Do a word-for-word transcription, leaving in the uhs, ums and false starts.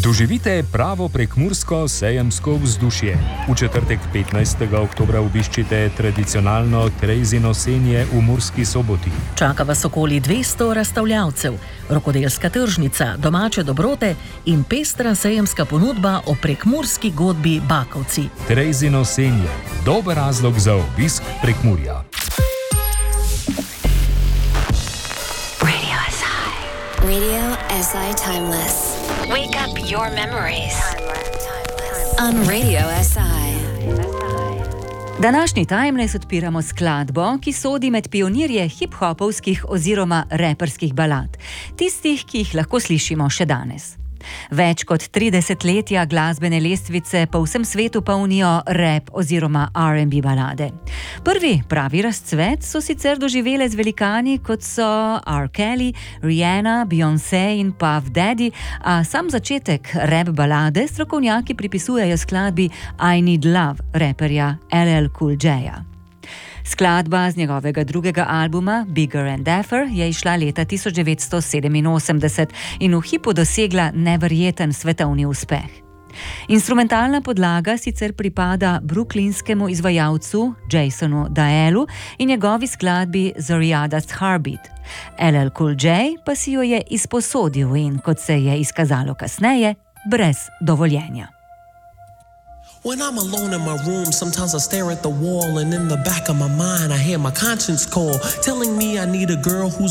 Doživite pravo prekmursko sejemsko vzdušje. V četrtek petnajstega oktobra obiščite tradicionalno Crazy nosenje v Murski Soboti. Čaka vas okoli dvesto razstavljavcev, rokodelska tržnica, domače dobrote in pestra sejemska ponudba o prekmurski godbi Bakovci. Crazy nosenje, dober razlog za obisk Prekmurja. Radio S I. Radio S I Timeless. Wake up your memories. On Radio S I. Današnji Timeless odpiramo skladbo, ki sodi med pionirje hip-hopovskih oziroma reperskih balad, tistih, ki jih lahko slišimo še danes. Več kot tri desetletja glasbene lestvice po vsem svetu polnijo rap oziroma R and B balade. Prvi pravi razcvet so sicer doživele z velikani, kot so R. Kelly, Rihanna, Beyoncé in Puff Daddy, a sam začetek rap balade strokovnjaki pripisujejo skladbi I Need Love reperja L L Cool J-ja. Skladba z njegovega drugega albuma Bigger and Deffer je izšla leta tisoč devetsto sedeminosemdeset in v hipu dosegla neverjeten svetovni uspeh. Instrumentalna podlaga sicer pripada brooklynskemu izvajalcu Jasonu Daelu in njegovi skladbi Zariada's Heartbeat. L L Cool J pa si jo je izposodil in, kot se je izkazalo kasneje, brez dovoljenja. When I'm alone in my room, sometimes I stare at the wall, and in the back of my mind I hear my conscience call, telling me I need a girl who's